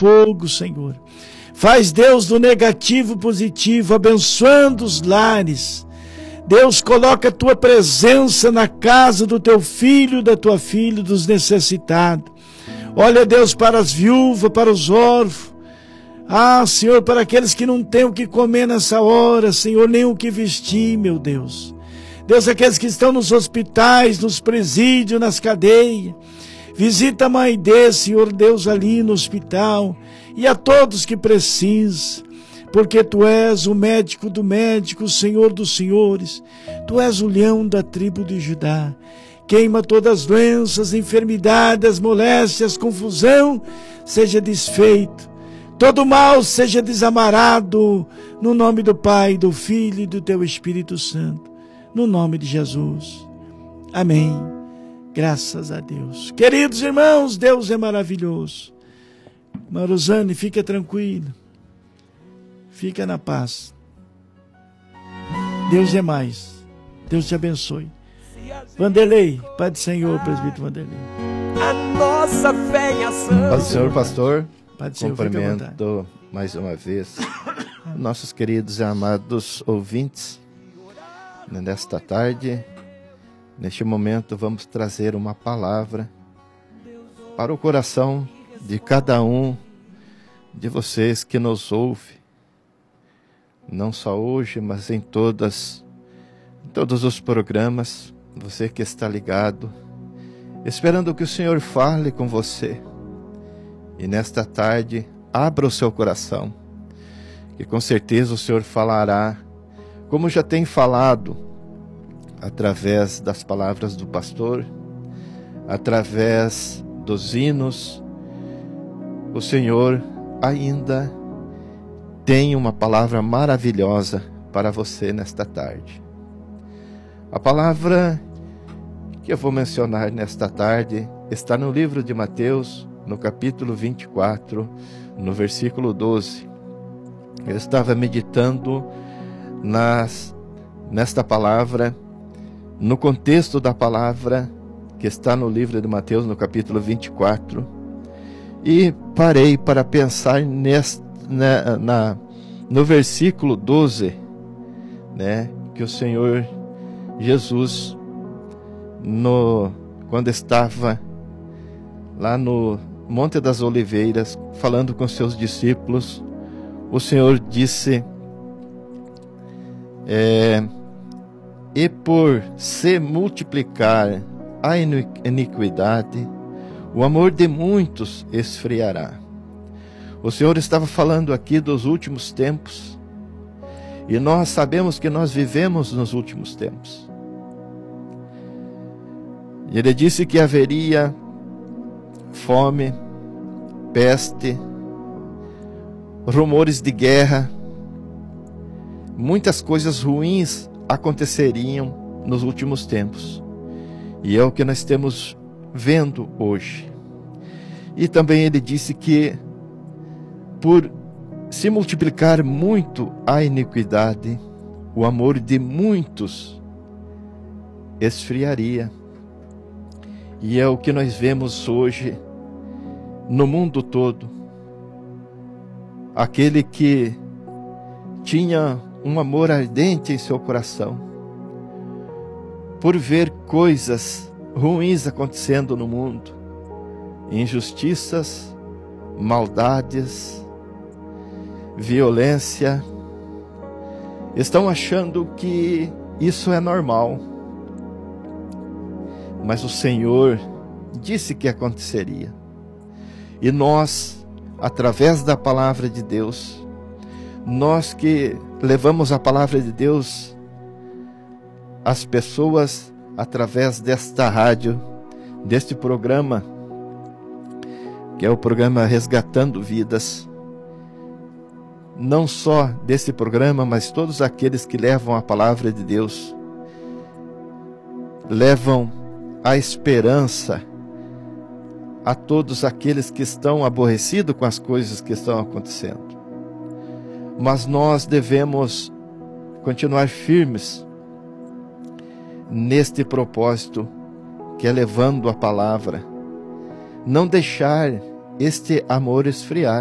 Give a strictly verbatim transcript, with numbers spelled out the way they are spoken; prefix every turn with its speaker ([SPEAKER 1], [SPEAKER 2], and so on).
[SPEAKER 1] fogo, Senhor. Faz, Deus, do negativo positivo, abençoando os lares. Deus, coloca a tua presença na casa do teu filho, da tua filha, dos necessitados. Olha, Deus, para as viúvas, para os órfãos. Ah, Senhor, para aqueles que não têm o que comer nessa hora, Senhor, nem o que vestir, meu Deus. Deus, aqueles que estão nos hospitais, nos presídios, nas cadeias. Visita a mãe dele, Senhor Deus, ali no hospital. E a todos que precisam. Porque Tu és o médico do médico, o Senhor dos senhores. Tu és o leão da tribo de Judá. Queima todas as doenças, enfermidades, moléstias, confusão, seja desfeito. Todo mal seja desamarado, no nome do Pai, do Filho e do Teu Espírito Santo. No nome de Jesus. Amém. Graças a Deus. Queridos irmãos, Deus é maravilhoso. Maruzane, fica tranquilo. Fica na paz. Deus é mais. Deus te abençoe. Vanderlei, Pai do Senhor, presbítero Vanderlei.
[SPEAKER 2] A nossa fé em ação.
[SPEAKER 3] Pai do Senhor, pastor.
[SPEAKER 1] Pai do Senhor,
[SPEAKER 3] cumprimento mais uma vez nossos queridos e amados ouvintes. Nesta tarde, neste momento, vamos trazer uma palavra para o coração de cada um de vocês que nos ouve. Não só hoje, mas em todas, em todos os programas, você que está ligado, esperando que o Senhor fale com você. E nesta tarde, abra o seu coração, que com certeza o Senhor falará, como já tem falado, através das palavras do pastor, através dos hinos. O Senhor ainda tem uma palavra maravilhosa para você nesta tarde. A palavra que eu vou mencionar nesta tarde está no livro de Mateus, no capítulo vinte e quatro, no versículo doze. Eu estava meditando nas, nesta palavra, no contexto da palavra que está no livro de Mateus, no capítulo vinte e quatro, e parei para pensar nesta, na, na, no versículo doze, né, que o Senhor Jesus, no, quando estava lá no Monte das Oliveiras, falando com seus discípulos, o Senhor disse, é, e por se multiplicar a iniquidade, o amor de muitos esfriará. O Senhor estava falando aqui dos últimos tempos, e nós sabemos que nós vivemos nos últimos tempos. Ele disse que haveria fome, peste, rumores de guerra, muitas coisas ruins aconteceriam nos últimos tempos. E é o que nós estamos vendo hoje. E também ele disse que por se multiplicar muito a iniquidade, o amor de muitos esfriaria. E é o que nós vemos hoje no mundo todo. Aquele que tinha um amor ardente em seu coração, por ver coisas ruins acontecendo no mundo, injustiças, maldades, violência, estão achando que isso é normal. Mas o Senhor disse que aconteceria. E nós, através da palavra de Deus, nós que levamos a palavra de Deus às pessoas através desta rádio, deste programa, que é o programa Resgatando Vidas, não só desse programa, mas todos aqueles que levam a palavra de Deus, levam a esperança a todos aqueles que estão aborrecidos com as coisas que estão acontecendo. Mas nós devemos continuar firmes neste propósito, que é levando a palavra, não deixar este amor esfriar.